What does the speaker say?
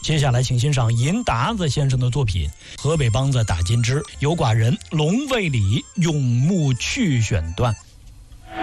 接下来请欣赏银达子先生的作品《河北梆子打金枝》，有寡人龙卫里咏木去选段。